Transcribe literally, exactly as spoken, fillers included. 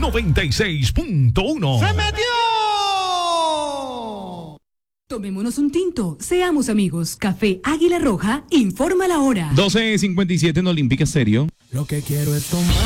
noventa y seis punto uno. ¡Se metió! Tomémonos un tinto, seamos amigos. Café Águila Roja informa la hora. doce cincuenta y siete en Olímpica Estéreo. Lo que quiero es tomar.